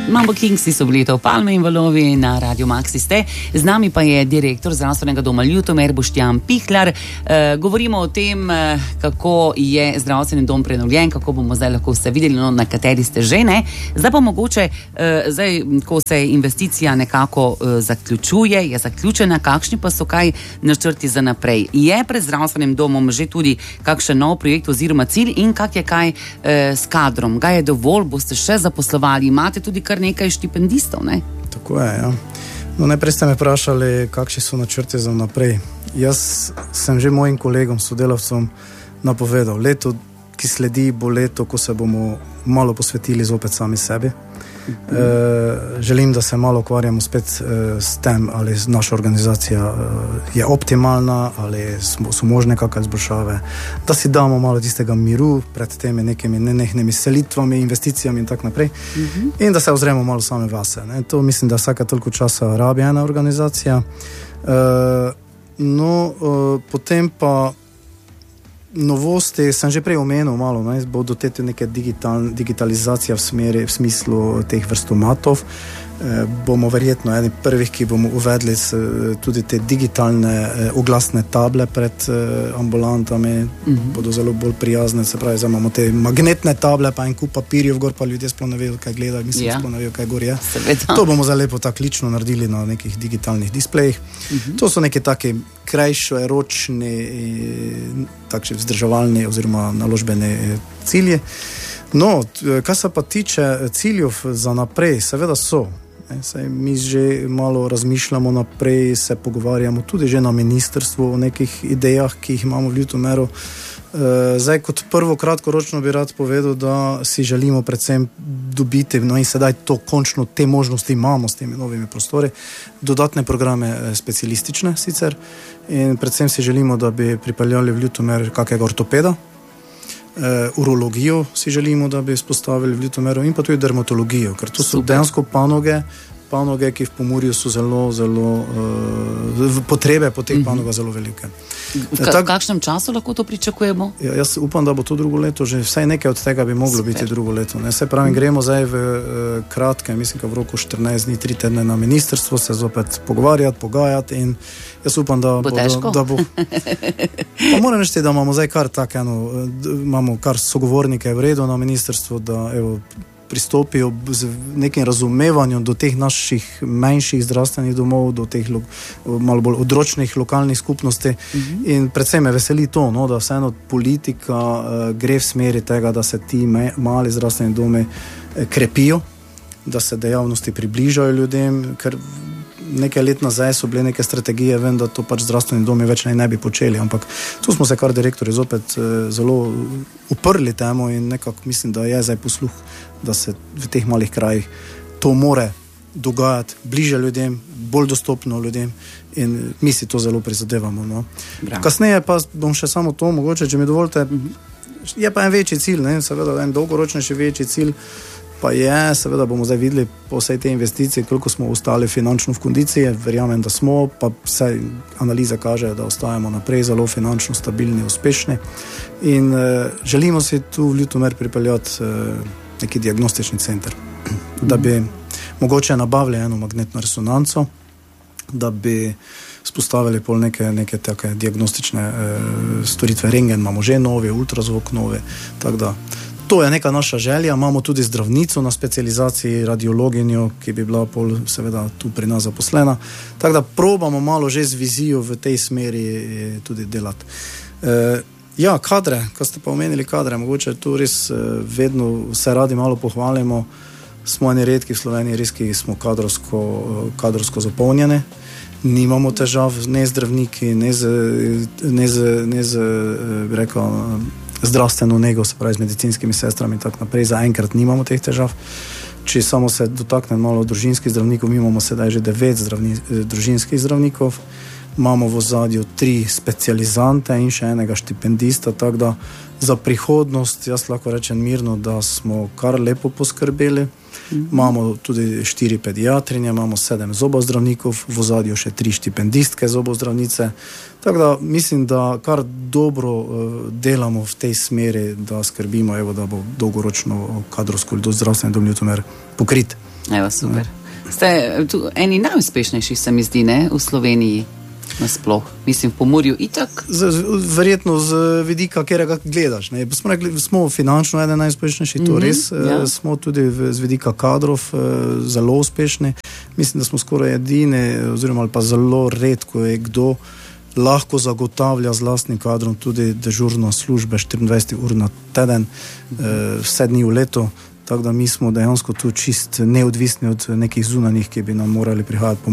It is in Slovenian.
Mambo Kingsi so bili to Palme in valovi na Radio Maxi ste. Z nami pa je direktor zdravstvenega doma Ljutomer Boštjan Pihlar. Govorimo o tem, kako je zdravstveni dom prenovljen, kako bomo zdaj lahko vse videli, no, na kateri ste že, ne. Zdaj pa mogoče, ko se investicija nekako zaključuje, je zaključena, kakšni pa so kaj načrti za naprej? Je pred zdravstvenim domom že tudi kakšen nov projekt oziroma cilj in kak je kaj s kadrom? Ga je dovolj, boste še zaposlovali? Imate tudi kar nekaj štipendistov, ne? Tako je, ja. No, najprej ste me vprašali, kakšni so načrti za naprej. Jaz sem že mojim kolegom, sodelavcem napovedal, leto, ki sledi, bo leto, ko se bomo malo posvetili zopet sami sebi. Želim, da se malo ukvarjamo spet s tem, ali naša organizacija je optimalna, ali so možne kakšne izboljšave, da si damo malo tistega miru pred temi nekimi nenehnimi selitvami, investicijami in tako naprej, in da se ozremo malo same vase. Ne? To mislim, da vsaka toliko časa rabi ena organizacija. Potem pa novosti, sem že prej omenil malo, ne, bodo te neke digitalizacija v smislu teh vrstomatov. Bomo verjetno eni prvih, ki bomo uvedli tudi te digitalne oglasne table pred ambulantami, bodo zelo bolj prijazne, se pravi, zdaj imamo te magnetne table, pa en kup papirjev gor, pa ljudje sploh ne vejo, kaj gledajo, mislim, sploh ne vejo, kaj gor je. To bomo zdaj lepo tako lično naredili na nekih digitalnih displejih. To so neki taki krajšoročni, takšni vzdrževalni oziroma naložbeni cilji. No, kar se pa tiče ciljev za naprej, seveda so. Saj mi že malo razmišljamo naprej, se pogovarjamo tudi že na ministrstvu o nekih idejah, ki jih imamo v Ljutomeru. Zdaj kot prvo kratkoročno bi rad povedal, da si želimo predvsem dobiti, no in sedaj to končno te možnosti imamo s temi novimi prostori, dodatne programe specialistične sicer, in predvsem si želimo, da bi pripeljali v Ljutomer kakega ortopeda, urologijo si želimo, da bi spostavili v Ljutomeru, in pa tudi dermatologijo, ker to so dejansko panoge, ki v Pomurju so zelo potrebe po teh panogah zelo velike. V kakšnem času lahko to pričakujemo? Ja, jaz upam, da bo to drugo leto, že vsaj nekaj od tega bi moglo biti drugo leto. Se pravi, gremo zdaj v kratke, mislim, v roku 14 dni, 3 tedne na ministrstvo se zopet pogovarjati, pogajati, in jaz upam, da bo pa moram reči, da imamo zdaj kar tak imamo kar sogovornike v redu na ministrstvu, da pristopijo z nekim razumevanjem do teh naših manjših zdravstvenih domov, do teh malo bolj odročnih lokalnih skupnosti, in predvsem me veseli to, no, da vseeno politika gre v smeri tega, da se ti mali zdravstveni domi krepijo, da se dejavnosti približajo ljudem, ker nekaj let nazaj so bile neke strategije, vem, da to pač zdravstveni domi več ne bi počeli, ampak tu smo se kar direktorji zopet zelo uprli temu, in nekako mislim, da je zdaj posluh, da se v teh malih krajih to more dogajati bliže ljudem, bolj dostopno ljudem, in mi si to zelo prizadevamo. No. Kasneje pa bom še samo to, mogoče, če mi dovolite, je pa en večji cilj, ne, seveda en dolgoročnejši večji cilj, pa je, seveda bomo zdaj videli po vsej te investicije, koliko smo ostali finančno v kondiciji, verjamem, da smo, pa vse analize kažejo, da ostajamo naprej zelo finančno stabilni, uspešni, in želimo si tu v Ljutomer pripeljati neki diagnostični center, da bi mogoče nabavili eno magnetno resonanco, da bi spostavili pol neke take diagnostične storitve, rentgen imamo že novi, ultrazvok novi, tako da to je neka naša želja. Imamo tudi zdravnico na specializaciji, radiologinjo, ki bi bila pol seveda tu pri nas zaposlena, tako da probamo malo že z vizijo v tej smeri tudi delati. Ja, kadre, ko ste pa omenili kadre, mogoče tu res vedno se radi malo pohvalimo, smo eni redki v Sloveniji, res, ki smo kadrovsko zapolnjene, nimamo težav ne zdravniki, ne z bi rekel, zdravstveno nego, se pravi z medicinskimi sestrami in tako naprej, zaenkrat nimamo teh težav. Če samo se dotaknem malo družinskih zdravnikov, mi imamo sedaj že 9 družinskih zdravnikov, imamo v ozadju 3 specializante in še enega štipendista, tako da za prihodnost jaz lahko rečem mirno, da smo kar lepo poskrbeli. Imamo tudi 4 pediatrinje, imamo 7 zobozdravnikov, v ozadju še 3 štipendistke zobozdravnice. Tako da mislim, da kar dobro delamo v tej smeri, da skrbimo, da bo dolgoročno kadrovsko zdravstveni dom Ljutomer pokrit. Evo, super. Ste tu eni najuspešnejših, se mi zdi, ne, v Sloveniji nasploh. Mislim, v Pomurju itak. Verjetno z vidika, kjerega gledaš. Ne. Smo rekli, smo finančno eden najuspešnejših, to res. Smo tudi z vidika kadrov zelo uspešni. Mislim, da smo skoraj edini, oziroma ali pa zelo redko je kdo lahko zagotavlja z lastnim kadrom tudi dežurno službe 24 ur na teden, 7 dni v letu. Tako da mi smo dejansko tu čist neodvisni od nekih zunanjih, ki bi nam morali prihajati